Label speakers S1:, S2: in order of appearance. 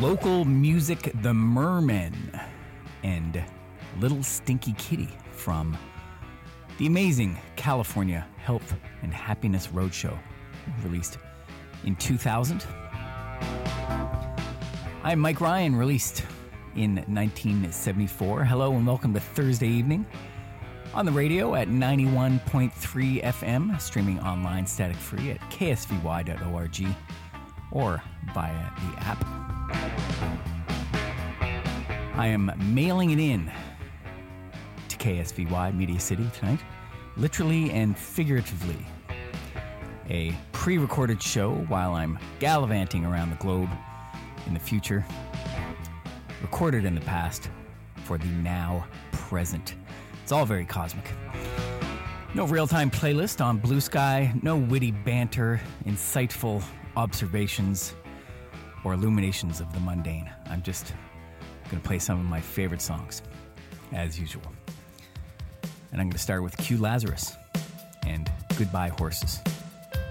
S1: Local music, The Mermen, and Little Stinky Kitty from the amazing California Health and Happiness Roadshow, released in 2000. I'm Mike Ryan, released in 1974. Hello and welcome to Thursday evening on the radio at 91.3 FM, streaming online static free at ksvy.org or via the app. I am mailing it in to KSVY Media City tonight, literally and figuratively. A pre-recorded show while I'm gallivanting around the globe in the future, recorded in the past for the now present. It's all very cosmic. No real-time playlist on Blue Sky, no witty banter, insightful observations, or illuminations of the mundane. I'm just going to play some of my favorite songs, as usual. And I'm going to start with Q Lazarus and Goodbye Horses.